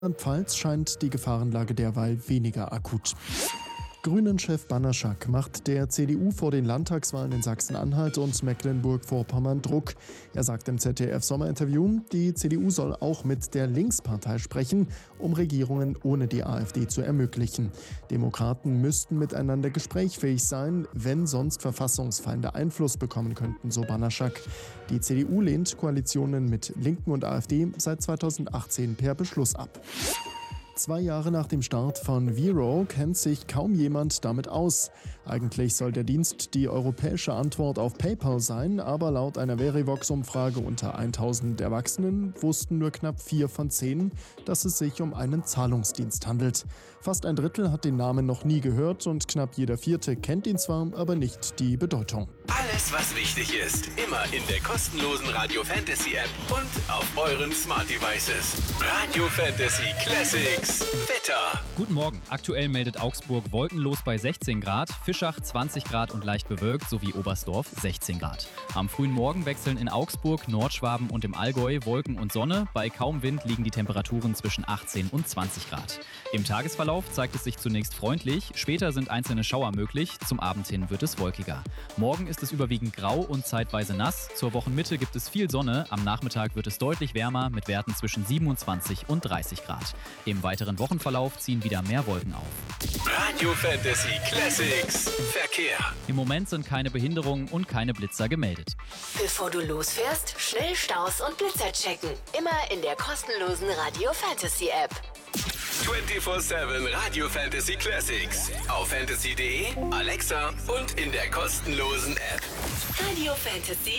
Rheinland-Pfalz scheint die Gefahrenlage derweil weniger akut. Grünen-Chef Banaszak macht der CDU vor den Landtagswahlen in Sachsen-Anhalt und Mecklenburg-Vorpommern Druck. Er sagt im ZDF-Sommerinterview, die CDU soll auch mit der Linkspartei sprechen, um Regierungen ohne die AfD zu ermöglichen. Demokraten müssten miteinander gesprächsfähig sein, wenn sonst Verfassungsfeinde Einfluss bekommen könnten, so Banaszak. Die CDU lehnt Koalitionen mit Linken und AfD seit 2018 per Beschluss ab. 2 Jahre nach dem Start von Vero kennt sich kaum jemand damit aus. Eigentlich soll der Dienst die europäische Antwort auf PayPal sein, aber laut einer Verivox-Umfrage unter 1000 Erwachsenen wussten nur knapp 4 von 10, dass es sich um einen Zahlungsdienst handelt. Fast ein Drittel hat den Namen noch nie gehört und knapp jeder Vierte kennt ihn zwar, aber nicht die Bedeutung. Alles, was wichtig ist, immer in der kostenlosen Radio Fantasy App und auf euren Smart Devices. Radio Fantasy Classics. Wetter. Guten Morgen. Aktuell meldet Augsburg wolkenlos bei 16 Grad, Fischach 20 Grad und leicht bewölkt sowie Oberstdorf 16 Grad. Am frühen Morgen wechseln in Augsburg, Nordschwaben und im Allgäu Wolken und Sonne. Bei kaum Wind liegen die Temperaturen zwischen 18 und 20 Grad. Im Tagesverlauf zeigt es sich zunächst freundlich, später sind einzelne Schauer möglich, zum Abend hin wird es wolkiger. Morgen ist es überwiegend grau und zeitweise nass. Zur Wochenmitte gibt es viel Sonne, am Nachmittag wird es deutlich wärmer mit Werten zwischen 27 und 30 Grad. Im weiteren Wochenverlauf ziehen wieder mehr Wolken auf. Radio Fantasy Classics. Verkehr. Im Moment sind keine Behinderungen und keine Blitzer gemeldet. Bevor du losfährst, schnell Staus und Blitzer checken. Immer in der kostenlosen Radio Fantasy App. 24/7 Radio Fantasy Classics. Auf fantasy.de, Alexa und in der kostenlosen App. Radio Fantasy